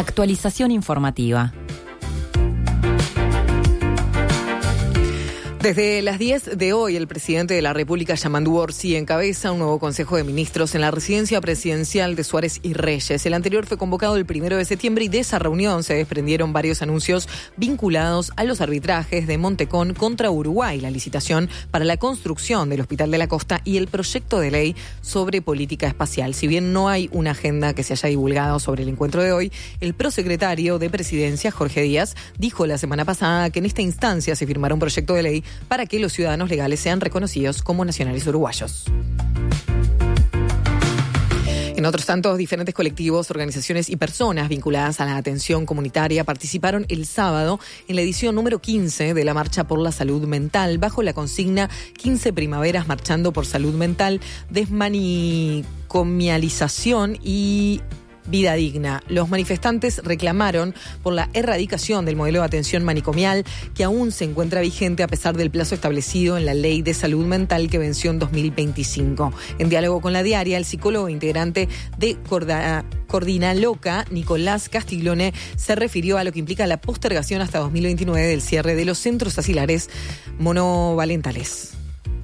Actualización informativa. Desde las 10 de hoy, el presidente de la República, Yamandu Orsi, encabeza un nuevo Consejo de Ministros en la residencia presidencial de Suárez y Reyes. El anterior fue convocado el 1 de septiembre y de esa reunión se desprendieron varios anuncios vinculados a los arbitrajes de Montecón contra Uruguay, la licitación para la construcción del Hospital de la Costa y el proyecto de ley sobre política espacial. Si bien no hay una agenda que se haya divulgado sobre el encuentro de hoy, el prosecretario de Presidencia, Jorge Díaz, dijo la semana pasada que en esta instancia se firmará un proyecto de ley para que los ciudadanos legales sean reconocidos como nacionales uruguayos. En otros tantos, diferentes colectivos, organizaciones y personas vinculadas a la atención comunitaria participaron el sábado en la edición número 15 de la Marcha por la Salud Mental, bajo la consigna 15 primaveras marchando por salud mental, desmanicomialización y vida digna. Los manifestantes reclamaron por la erradicación del modelo de atención manicomial que aún se encuentra vigente a pesar del plazo establecido en la Ley de Salud Mental que venció en 2025. En diálogo con La Diaria, el psicólogo integrante de Coordinaloca, Nicolás Castiglione, se refirió a lo que implica la postergación hasta 2029 del cierre de los centros asilares monovalentales.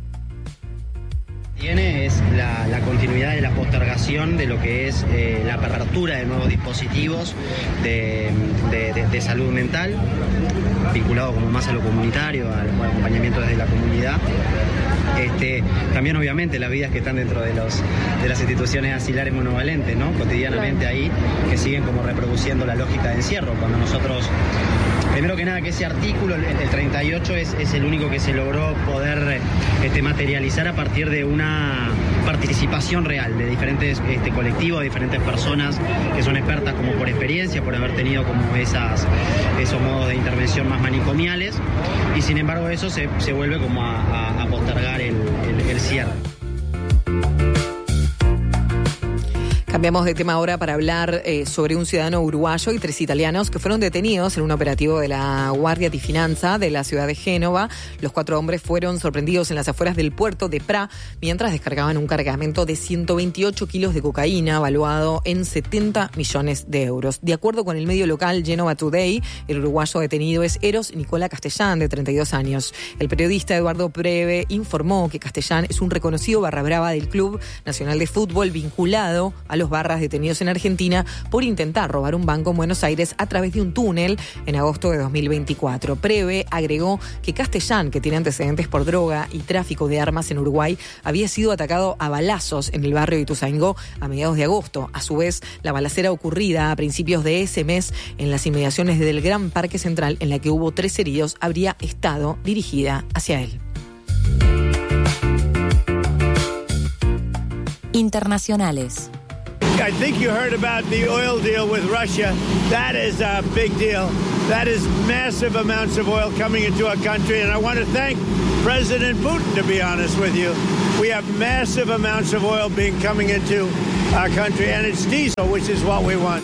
Es la continuidad de la postergación de lo que es la apertura de nuevos dispositivos de salud mental, vinculado como más a lo comunitario, al acompañamiento desde la comunidad. También obviamente las vidas que están dentro de las instituciones asilares monovalentes, ¿no? Cotidianamente ahí, que siguen como reproduciendo la lógica de encierro. Cuando nosotros, primero que nada, que ese artículo, el 38, es el único que se logró poder materializar a partir de una participación real de diferentes colectivos, de diferentes personas que son expertas como por experiencia, por haber tenido como esos modos de intervención más manicomiales, y sin embargo eso se vuelve como a postergar el cierre. Cambiamos de tema ahora para hablar sobre un ciudadano uruguayo y 3 italianos que fueron detenidos en un operativo de la Guardia di Finanza de la ciudad de Génova. Los 4 hombres fueron sorprendidos en las afueras del puerto de Pra mientras descargaban un cargamento de 128 kilos de cocaína valuado en 70 millones de euros. De acuerdo con el medio local Genova Today, el uruguayo detenido es Eros Nicola Castellán, de 32 años. El periodista Eduardo Preve informó que Castellán es un reconocido barra brava del Club Nacional de Fútbol vinculado a los barras detenidos en Argentina por intentar robar un banco en Buenos Aires a través de un túnel en agosto de 2024. Preve agregó que Castellán, que tiene antecedentes por droga y tráfico de armas en Uruguay, había sido atacado a balazos en el barrio de Ituzaingó a mediados de agosto. A su vez, la balacera ocurrida a principios de ese mes en las inmediaciones del Gran Parque Central, en la que hubo 3 heridos, habría estado dirigida hacia él. Internacionales. I think you heard about the oil deal with Russia. That is a big deal. That is massive amounts of oil coming into our country. And I want to thank President Putin, to be honest with you. We have massive amounts of oil coming into our country. And it's diesel, which is what we want.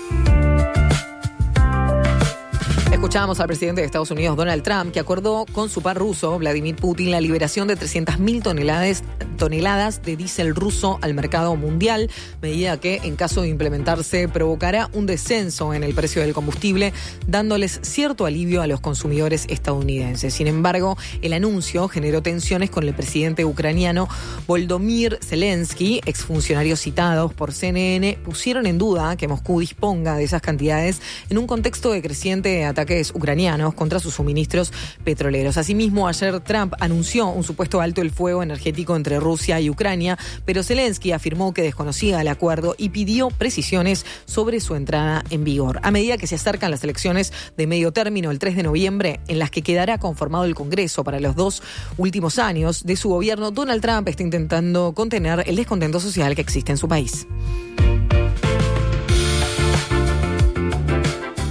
Escuchábamos al presidente de Estados Unidos, Donald Trump, que acordó con su par ruso, Vladimir Putin, la liberación de 300.000 toneladas de diésel ruso al mercado mundial, medida que, en caso de implementarse, provocará un descenso en el precio del combustible, dándoles cierto alivio a los consumidores estadounidenses. Sin embargo, el anuncio generó tensiones con el presidente ucraniano Volodymyr Zelensky. Exfuncionarios citados por CNN pusieron en duda que Moscú disponga de esas cantidades en un contexto de creciente ataques ucranianos contra sus suministros petroleros. Asimismo, ayer Trump anunció un supuesto alto el fuego energético entre Rusia y Ucrania, pero Zelensky afirmó que desconocía el acuerdo y pidió precisiones sobre su entrada en vigor. A medida que se acercan las elecciones de medio término el 3 de noviembre, en las que quedará conformado el Congreso para los 2 últimos años de su gobierno, Donald Trump está intentando contener el descontento social que existe en su país.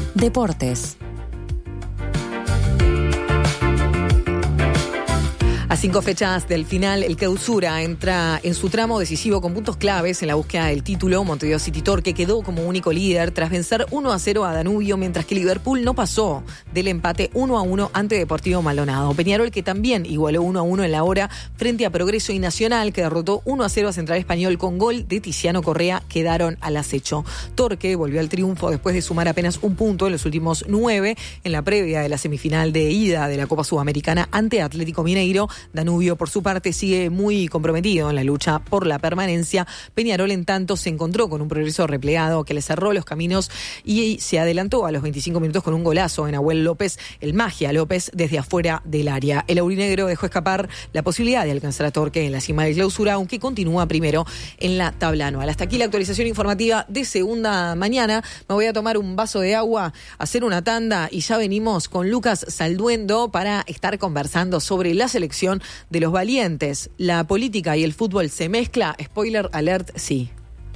Deportes. A 5 fechas del final, el Clausura entra en su tramo decisivo con puntos claves en la búsqueda del título. Montevideo City Torque quedó como único líder tras vencer 1-0 a Danubio, mientras que Liverpool no pasó del empate 1-1 ante Deportivo Maldonado. Peñarol, que también igualó 1-1 en la hora frente a Progreso y Nacional, que derrotó 1-0 a Central Español con gol de Tiziano Correa, quedaron al acecho. Torque volvió al triunfo después de sumar apenas un punto en los últimos 9 en la previa de la semifinal de ida de la Copa Sudamericana ante Atlético Mineiro. Danubio, por su parte, sigue muy comprometido en la lucha por la permanencia. Peñarol, en tanto, se encontró con un Progreso replegado que le cerró los caminos y se adelantó a los 25 minutos con un golazo en Nahuel López, el Magia López, desde afuera del área. El aurinegro dejó escapar la posibilidad de alcanzar a Torque en la cima del Clausura, aunque continúa primero en la tabla anual. Hasta aquí la actualización informativa de Segunda Mañana. Me voy a tomar un vaso de agua, hacer una tanda y ya venimos con Lucas Salduendo para estar conversando sobre la selección de los valientes. La política y el fútbol se mezcla. Spoiler alert, sí.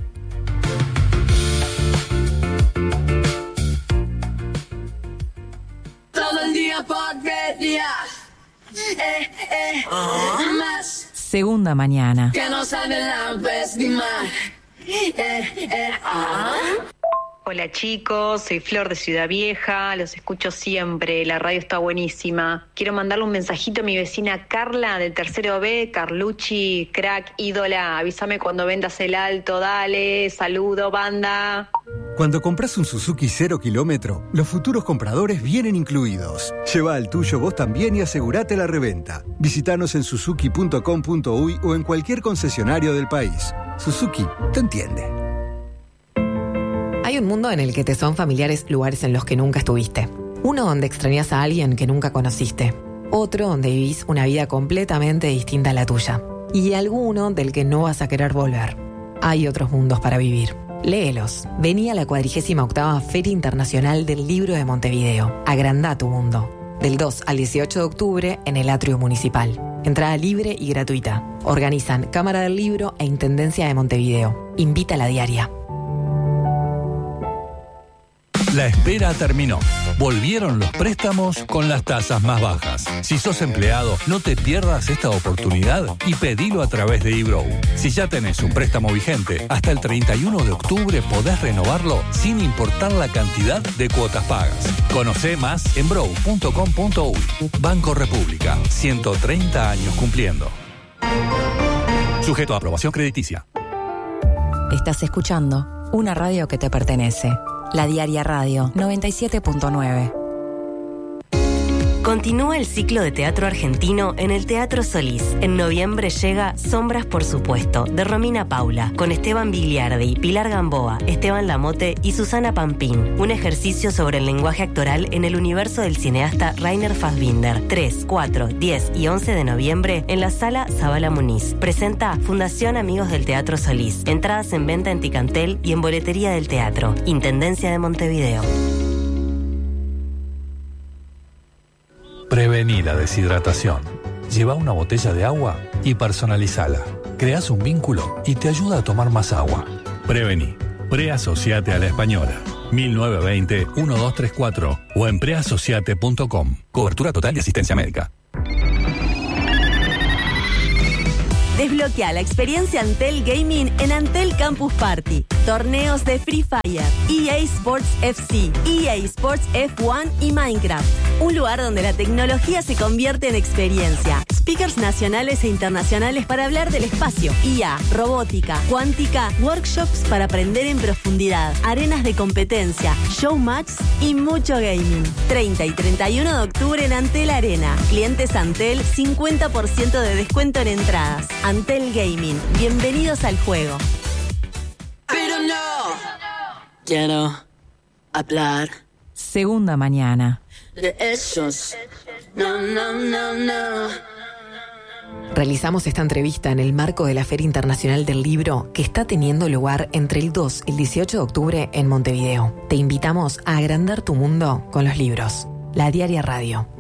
Todo el día porquería. Más Segunda Mañana. que no sabe la lastimar. Hola chicos, soy Flor de Ciudad Vieja, los escucho siempre, la radio está buenísima. Quiero mandarle un mensajito a mi vecina Carla del tercero B, Carlucci, crack, ídola, avísame cuando vendas el alto, dale, saludo, banda. Cuando compras un Suzuki 0 kilómetro, los futuros compradores vienen incluidos. Lleva el tuyo vos también y asegurate la reventa. Visítanos en suzuki.com.uy o en cualquier concesionario del país. Suzuki te entiende. Hay un mundo en el que te son familiares lugares en los que nunca estuviste. Uno donde extrañas a alguien que nunca conociste. Otro donde vivís una vida completamente distinta a la tuya. Y alguno del que no vas a querer volver. Hay otros mundos para vivir. Léelos. Vení a la 48ª Feria Internacional del Libro de Montevideo. Agrandá tu mundo. Del 2 al 18 de octubre en el Atrio Municipal. Entrada libre y gratuita. Organizan Cámara del Libro e Intendencia de Montevideo. Invita a la diaria. La espera terminó. Volvieron los préstamos con las tasas más bajas. Si sos empleado, no te pierdas esta oportunidad y pedilo a través de eBrow. Si ya tenés un préstamo vigente, hasta el 31 de octubre podés renovarlo sin importar la cantidad de cuotas pagas. Conocé más en brow.com.uy. Banco República, 130 años cumpliendo. Sujeto a aprobación crediticia. Estás escuchando una radio que te pertenece. La Diaria Radio 97.9. Continúa el ciclo de teatro argentino en el Teatro Solís. En noviembre llega Sombras por supuesto, de Romina Paula, con Esteban Vigliardi, Pilar Gamboa, Esteban Lamote y Susana Pampín. Un ejercicio sobre el lenguaje actoral en el universo del cineasta Rainer Fassbinder. 3, 4, 10 y 11 de noviembre en la Sala Zabala Muniz. Presenta Fundación Amigos del Teatro Solís. Entradas en venta en Ticantel y en Boletería del Teatro. Intendencia de Montevideo. Prevení la deshidratación. Lleva una botella de agua y personalizala. Creás un vínculo y te ayuda a tomar más agua. Prevení. Preasociate a la Española. 1920-1234 o en preasociate.com. Cobertura total de asistencia médica. Desbloquea la experiencia Antel Gaming en Antel Campus Party. Torneos de Free Fire, EA Sports FC, EA Sports F1 y Minecraft. Un lugar donde la tecnología se convierte en experiencia. Speakers nacionales e internacionales para hablar del espacio, IA, robótica, cuántica, workshops para aprender en profundidad, arenas de competencia, showmatch y mucho gaming. 30 y 31 de octubre en Antel Arena. Clientes Antel, 50% de descuento en entradas. Antel Gaming, bienvenidos al juego. Pero no quiero hablar Segunda Mañana. de esos. No, no, no, no. Realizamos esta entrevista en el marco de la Feria Internacional del Libro que está teniendo lugar entre el 2 y el 18 de octubre en Montevideo. Te invitamos a agrandar tu mundo con los libros. La Diaria Radio.